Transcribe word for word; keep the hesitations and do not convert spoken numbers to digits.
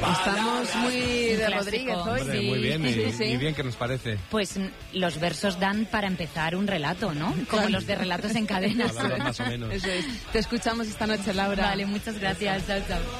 Estamos muy de Rodríguez hoy. Hombre, Sí. muy bien, y, Sí, sí. y bien que nos parece. Pues los versos dan para empezar un relato, ¿no? Como Claro. los de relatos en cadena. Palabras más o menos. Eso es. Te escuchamos esta noche, Laura. Vale, muchas gracias. Chao, chao.